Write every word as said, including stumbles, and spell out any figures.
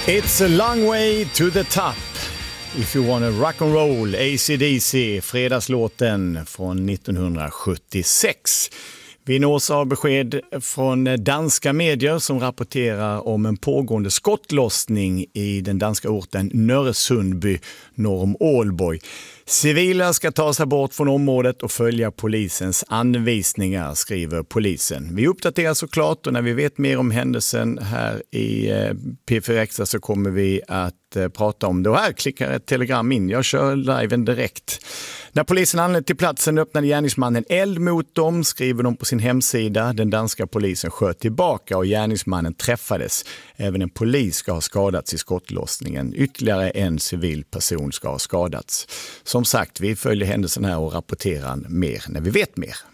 It's a long way to the top. If you wanna rock and roll, A C D C, fredagslåten från nittonhundrasjuttiosex. Vi nås av besked från danska medier som rapporterar om en pågående skottlossning i den danska orten Nörresundby norr om Ålborg. Civila ska ta sig bort från området och följa polisens anvisningar, skriver polisen. Vi uppdaterar såklart, och när vi vet mer om händelsen här i P fyra Extra så kommer vi att prata om det. Och här klickar ett telegram in. Jag kör liven direkt. När polisen anlände till platsen öppnade gärningsmannen eld mot dem, skriver de på sin hemsida. Den danska polisen sköt tillbaka och gärningsmannen träffades. Även en polis ska ha skadats i skottlossningen. Ytterligare en civil person ska ha skadats. Som sagt, vi följer händelsen här och rapporterar mer när vi vet mer.